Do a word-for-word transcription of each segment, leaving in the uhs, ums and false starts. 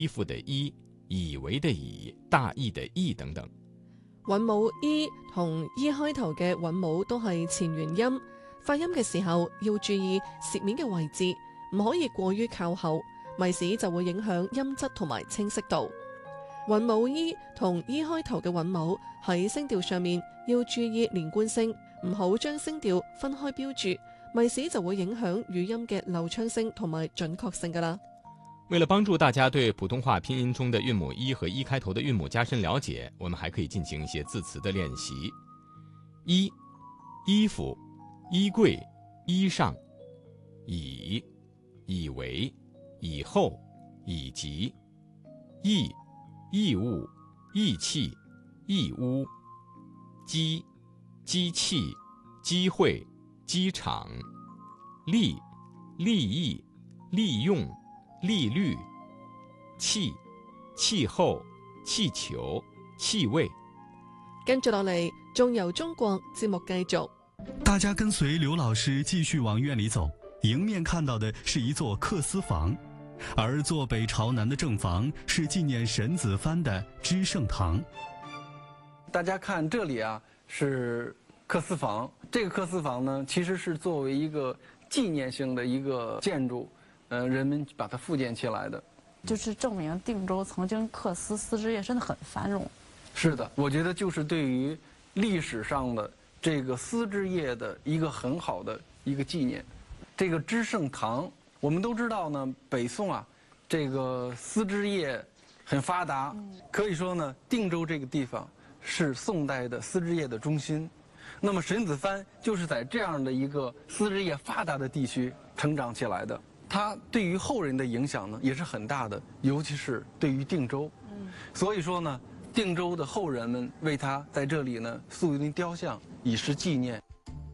衣服的衣、以為的以、大義的義等等。 韻母衣同衣開頭嘅韻母都係前元音，發音嘅時候要注意舌面嘅位置，唔可以過於靠後，咪使就會影響音質同埋清晰度。韻母衣同衣開頭嘅韻母喺聲調上面要注意連貫性，唔好將聲調分開標注，咪使就會影響語音嘅流暢性同埋準確性㗎喇。 為了幫助大家對普通話拼音中的韻母一和一開頭的韻母加深了解，我們還可以進行一些字詞的練習。衣，衣服、衣櫃、衣上；以，以為、以後、以及；義，義務、義氣、義烏；機，機器、機會、機場；利，利益、利用、利率；氣，氣候、氣球、氣味。 跟住落嚟，仲由中國節目繼續。 大家跟隨劉老師繼續往院裡走，迎面看到的是一座緖絲房，而坐北朝南的正房是紀念沈子藩的知聖堂。 大家看這裡啊，是緖絲房。這個緖絲房呢，其實是作為一個紀念性的一個建築，呃，人們把它復建起來的， 就是證明定州曾經緖絲絲織業真的很繁榮。 是的，我覺得就是對於歷史上的這個絲織業的一個很好的一個紀念。這個知聖堂，我們都知道呢，北宋啊，這個絲織業很發達，可以說呢，定州這個地方是宋代的絲織業的中心。那麼沈子藩就是在這樣的一個絲織業發達的地區成長起來的，他對於後人的影響呢也是很大的，尤其是對於定州。所以說呢，定州的後人們為他在這裡呢塑一雕像，以示紀念。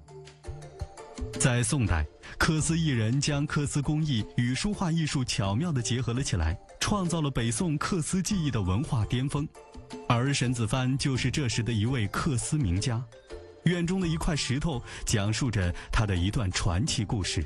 在宋代，緖絲藝人將緖絲工藝與書畫藝術巧妙地結合了起來，創造了北宋緖絲技藝的文化巔峰。而沈子藩就是這時的一位緖絲名家。院中的一塊石頭講述着他的一段傳奇故事。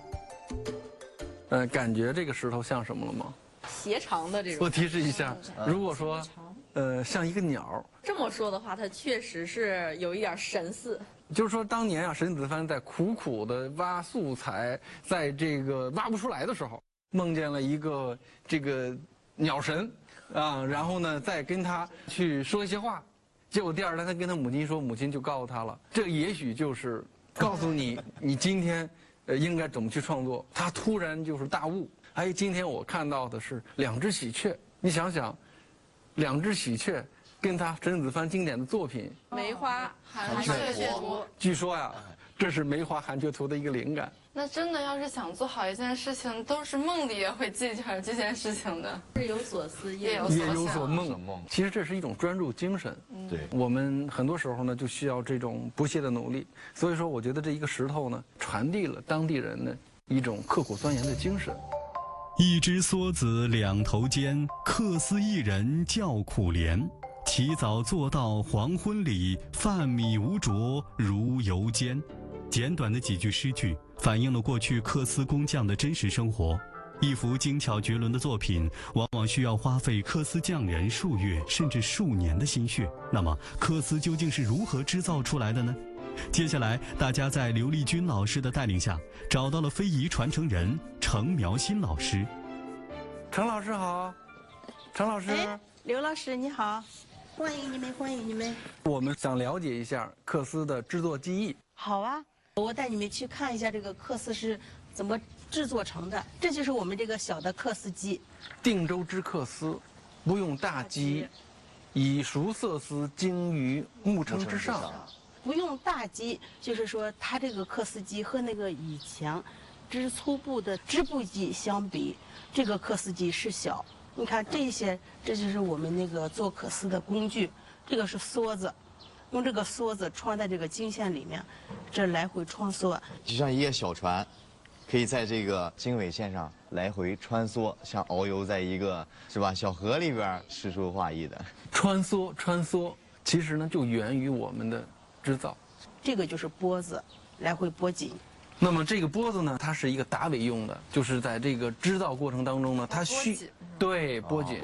呃，感覺這個石頭像什麼了嗎？ 斜長的這種。 我提示一下，如果說，呃，像一個鳥。 這麼說的話，它確實是有一點神似。 就是說，當年啊，沈子藩在苦苦的挖素材，在這個挖不出來的時候，夢見了一個這個鳥神，啊，然後呢，再跟他去說一些話。結果第二天他跟他母親說，母親就告訴他了，這也許就是告訴你，你今天呃應該怎麼去創作。他突然就是大悟，哎，今天我看到的是兩隻喜鵲，你想想，兩隻喜鵲跟他沈子藩經典的作品 《梅花寒雀圖》， 據說呀，這是《梅花寒雀圖》的一個靈感。 那真的要是想做好一件事情，都是夢裡也會記着這件事情的。 日有所思， 夜有夜有所夢。其實這是一種專注精神。對，我們很多時候呢就需要這種不懈的努力。所以說，我覺得這一個石頭呢，傳遞了當地人的一種刻苦鑽研的精神。 一隻梭子兩頭尖，緖絲藝人叫苦憐。起早做到黃昏裡，飯米無着如油煎。簡短的幾句詩句反映了過去緖絲工匠的真實生活。一幅精巧絕倫的作品往往需要花費緖絲匠人數月甚至數年的心血。那麼緖絲究竟是如何製造出來的呢？接下來大家在劉麗君老師的帶領下找到了非遺傳承人程苗新老師。 程老師好。程老師。 哎，劉老師你好，歡迎你們，歡迎你們。 我們想了解一下緖絲的製作技藝。 好啊，我帶你們去看一下這個緖絲是怎麼製作成的。這就是我們這個小的緖絲機。 定州之緖絲，不用大機，以熟色絲精於木撐之上。 不用大機，就是說它這個緖絲機和那個以前織粗布的織布機相比，這個緖絲機是小。你看這些，這就是我們那個做緖絲的工具。這個是梭子。用這個梭子穿在這個經線裡面，這來回穿梭， 就像一個小船，可以在這個經緯線上來回穿梭，像遨遊在一個是吧小河裡邊，詩書畫意的穿梭穿梭，其實呢就源於我們的織造。 這個就是撥子，來回撥緊， 那么这个拨子呢，它是一个打尾用的，就是在这个织造过程当中呢，它需对拨紧。